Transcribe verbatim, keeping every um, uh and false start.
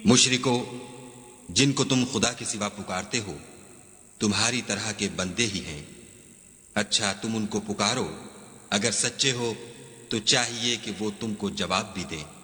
मुशरिको, जिनको तुम खुदा के सिवा पुकारते हो तुम्हारी तरह के बंदे ही हैं। अच्छा, तुम उनको पुकारो, अगर सच्चे हो तो चाहिए कि वो तुमको जवाब भी दें।